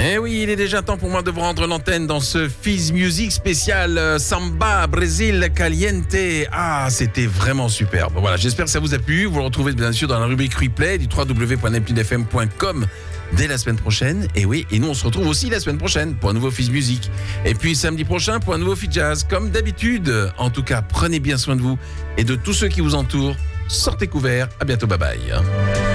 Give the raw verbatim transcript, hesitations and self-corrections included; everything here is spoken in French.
Eh oui, il est déjà temps pour moi de vous rendre l'antenne dans ce Fizz Music spécial euh, Samba Brésil Caliente. Ah, c'était vraiment superbe. Voilà, j'espère que ça vous a plu. Vous le retrouvez bien sûr dans la rubrique replay du w w w point neptune f m point com dès la semaine prochaine. Et oui, et nous on se retrouve aussi la semaine prochaine pour un nouveau Fizz Music. Et puis samedi prochain pour un nouveau Fizz Jazz, comme d'habitude. En tout cas, prenez bien soin de vous et de tous ceux qui vous entourent. Sortez couverts. À bientôt, bye bye.